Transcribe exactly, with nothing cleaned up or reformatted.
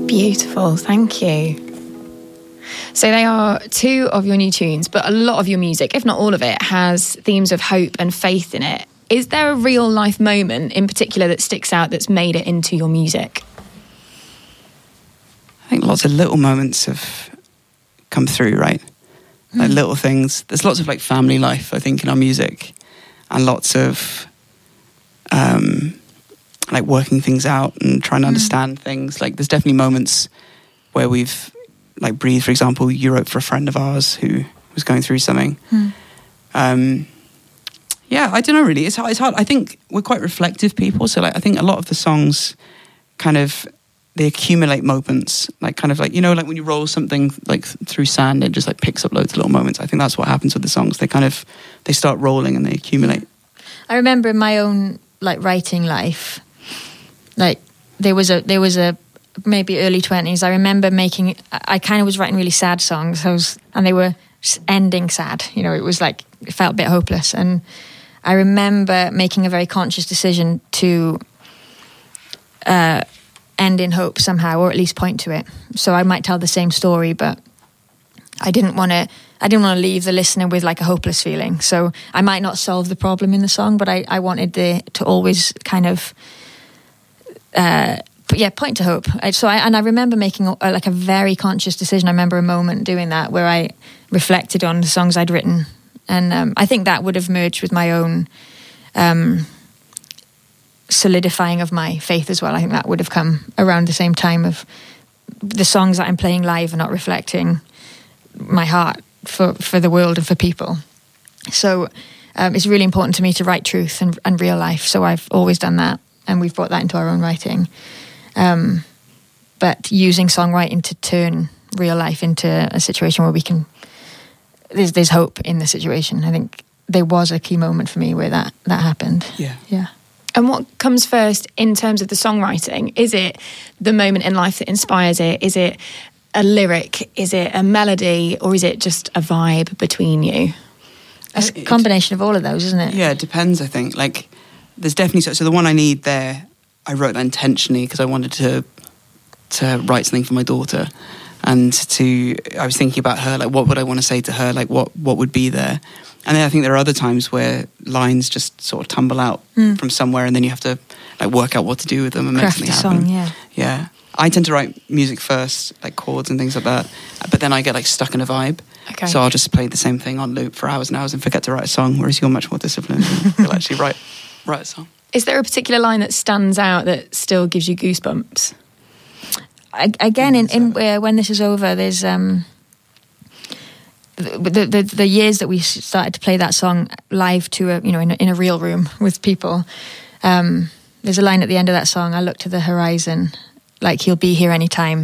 Beautiful, thank you. So they are two of your new tunes, but a lot of your music, if not all of it, has themes of hope and faith in it. Is there a real life moment in particular that sticks out that's made it into your music? I think lots of little moments have come through, right? Mm. Like little things. There's lots of like family life, I think, in our music, and lots of um, like working things out and trying to mm. understand things. Like there's definitely moments where we've like Breathe, for example, you wrote for a friend of ours who was going through something. Mm. Um, yeah, I don't know really. It's hard, it's hard. I think we're quite reflective people, so like I think a lot of the songs kind of they accumulate moments, like kind of like, you know, like when you roll something like through sand, it just like picks up loads of little moments. I think that's what happens with the songs. They kind of they start rolling and they accumulate. I remember in my own like writing life, like there was a there was a maybe early twenties, I remember making, I kind of was writing really sad songs, I was, and they were ending sad, you know, it was like, it felt a bit hopeless, and I remember making a very conscious decision to uh, end in hope somehow, or at least point to it. So I might tell the same story, but I didn't want to, I didn't want to leave the listener with like a hopeless feeling. So I might not solve the problem in the song, but I, I wanted the, to always kind of, uh, But yeah, point to hope. So I, and I remember making a, like a very conscious decision. I remember a moment doing that where I reflected on the songs I'd written, and um, I think that would have merged with my own um, solidifying of my faith as well. I think that would have come around the same time of the songs that I'm playing live are not reflecting my heart for, for the world and for people. So um, it's really important to me to write truth and, and real life. So I've always done that, and we've brought that into our own writing. Um, but using songwriting to turn real life into a situation where we can, there's there's hope in the situation. I think there was a key moment for me where that, that happened. Yeah. Yeah. And what comes first in terms of the songwriting? Is it the moment in life that inspires it? Is it a lyric? Is it a melody? Or is it just a vibe between you? It's a combination of all of those, isn't it? Yeah, it depends, I think. Like, there's definitely... So, so the one I need there, I wrote that intentionally because I wanted to to write something for my daughter, and to I was thinking about her, like what would I want to say to her, like what what would be there. And then I think there are other times where lines just sort of tumble out mm. from somewhere, and then you have to like work out what to do with them and make Craft something a happen. Song, yeah. Yeah. I tend to write music first, like chords and things like that, but then I get like stuck in a vibe. Okay. So I'll just play the same thing on loop for hours and hours and forget to write a song, whereas you're much more disciplined. You'll actually write write a song. Is there a particular line that stands out that still gives you goosebumps? I, again, in, in uh, When This Is Over, there's um, the, the the years that we started to play that song live to a you know in a, in a real room with people. Um, there's a line at the end of that song. I look to the horizon, like he'll be here anytime,